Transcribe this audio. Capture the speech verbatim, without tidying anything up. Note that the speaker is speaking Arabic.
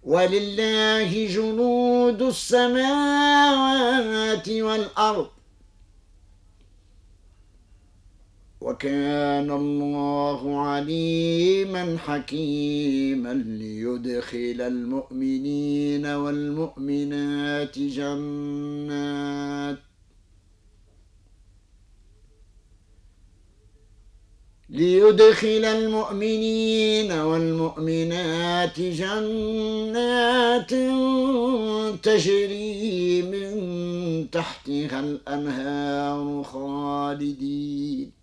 ولله جنود السماوات والأرض وكان الله عليما حكيما ليدخل المؤمنين والمؤمنات جنات ليدخل المؤمنين والمؤمنات جنات تجري من تحتها الأنهار خالدين